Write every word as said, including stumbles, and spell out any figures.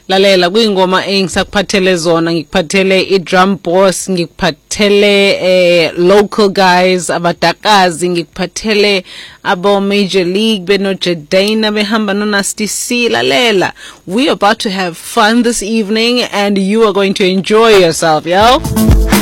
lalela kuyingoma engisakuphathele zona, ngikuphathele i-drum boss, ngikuphathele eh, local guys abadakazi, ngikuphathele abo Major League beno Jadena behamba no Nasty C. Lalela, we are about to have fun this evening and you are going to enjoy yourself, yo.